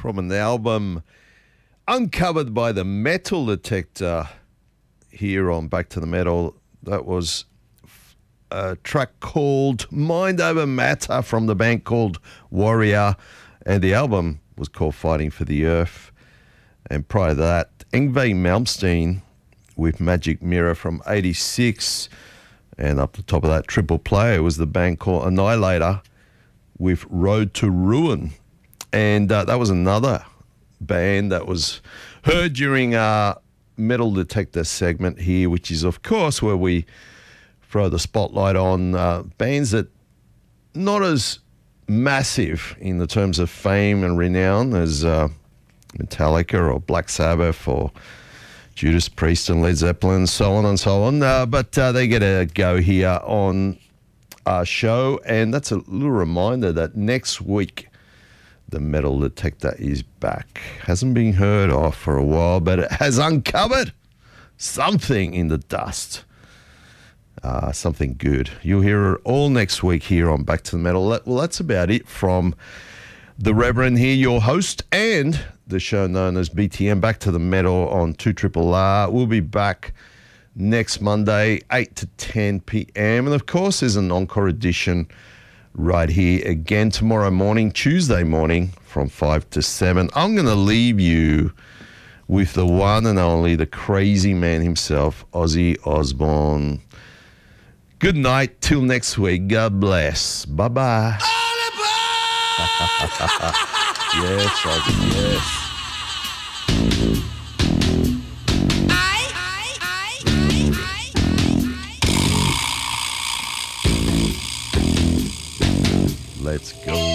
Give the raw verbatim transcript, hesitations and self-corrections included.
from an album uncovered by the Metal Detector here on Back to the Metal. That was a track called Mind Over Matter from the band called Warrior, and the album was called Fighting for the Earth. And prior to that, Yngwie Malmsteen with Magic Mirror from eighty-six. And up the top of that triple play was the band called Annihilator with Road to Ruin. And uh, that was another band that was heard during our Metal Detector segment here, which is, of course, where we throw the spotlight on uh, bands that not as massive in the terms of fame and renown as uh, Metallica or Black Sabbath or Judas Priest and Led Zeppelin, so on and so on. Uh, but uh, they get a go here on our show. And that's a little reminder that next week, the Metal Detector is back. Hasn't been heard of for a while, but it has uncovered something in the dust. Uh, something good. You'll hear it all next week here on Back to the Metal. Well, that's about it from the Reverend here, your host, and the show known as B T M, Back to the Metal on two R R. We'll be back next Monday, eight to ten p.m. And, of course, there's an encore edition right here again tomorrow morning, Tuesday morning, from five to seven. I'm going to leave you with the one and only, the crazy man himself, Ozzy Osbourne. Good night. Till next week. God bless. Bye-bye. Yes, Ozzy, yes. Let's go.